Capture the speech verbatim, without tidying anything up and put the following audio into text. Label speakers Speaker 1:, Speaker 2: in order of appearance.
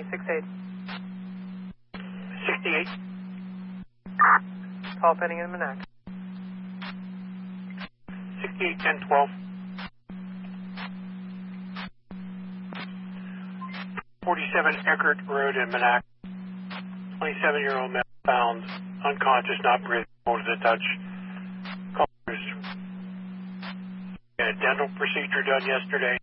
Speaker 1: six eight.
Speaker 2: sixty-eight.
Speaker 1: Call pending in Manac.
Speaker 2: sixty-eight ten twelve. forty-seven Eckert Road in Manac. twenty-seven-year-old male found unconscious, not breathing, able to touch. Callers had a dental procedure done yesterday.